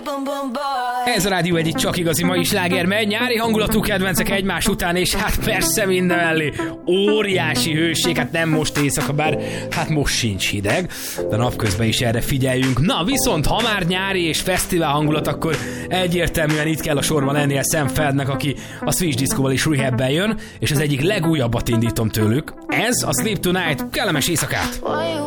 Ez a rádió egyik csak igazi mai sláger megy, nyári hangulatú kedvencek egymás után, és hát persze mindenmellé óriási hőség, hát nem most éjszaka, bár hát most sincs hideg, de napközben is erre figyeljünk. Na viszont, ha már nyári és fesztivál hangulat, akkor egyértelműen itt kell a sorban lennie Sam Feldnek, aki a Switch Disco-val is Rehab-ben jön, és az egyik legújabbat indítom tőlük. Ez a Sleep Tonight, kellemes éjszakát!